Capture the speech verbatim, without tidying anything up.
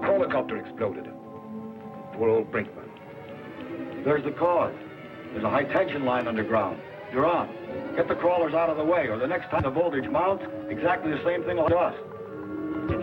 helicopter exploded. Poor old Brinkman. There's the cause. There's a high-tension line underground. You're on. Get the crawlers out of the way, or the next time the voltage mounts, exactly the same thing will do us.